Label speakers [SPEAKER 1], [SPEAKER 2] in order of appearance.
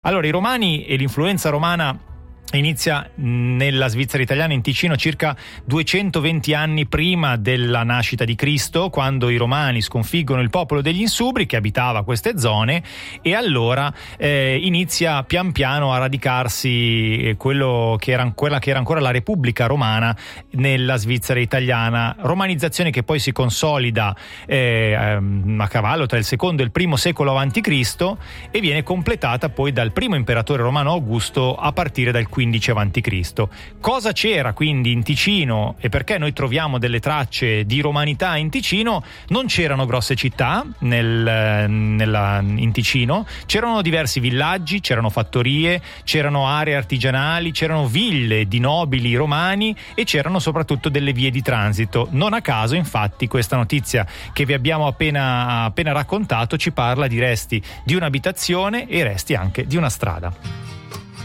[SPEAKER 1] Allora, i Romani e l'influenza romana inizia nella Svizzera italiana, in Ticino, circa 220 anni prima della nascita di Cristo, quando i Romani sconfiggono il popolo degli Insubri che abitava queste zone, e allora inizia pian piano a radicarsi quella che era ancora la Repubblica Romana nella Svizzera italiana, romanizzazione che poi si consolida a cavallo tra il secondo e il primo secolo avanti Cristo e viene completata poi dal primo imperatore romano Augusto a partire dal 15 avanti Cristo. Cosa c'era quindi in Ticino e perché noi troviamo delle tracce di romanità in Ticino? Non c'erano grosse città in Ticino, c'erano diversi villaggi, c'erano fattorie, c'erano aree artigianali, c'erano ville di nobili romani e c'erano soprattutto delle vie di transito. Non a caso, infatti, questa notizia che vi abbiamo appena raccontato ci parla di resti di un'abitazione e resti anche di una strada.